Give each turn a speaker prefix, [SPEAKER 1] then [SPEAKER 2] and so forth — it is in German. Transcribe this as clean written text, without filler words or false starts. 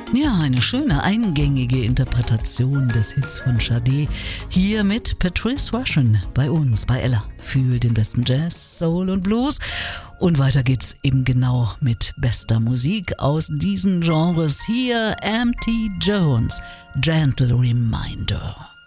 [SPEAKER 1] Ja, eine schöne, eingängige Interpretation des Hits von Sade. Hier mit Patrice Rushen bei uns, bei Ella. Fühlt den besten Jazz, Soul und Blues. Und weiter geht's eben genau mit bester Musik aus diesen Genres. Hier M.T. Jones, Gentle Reminder.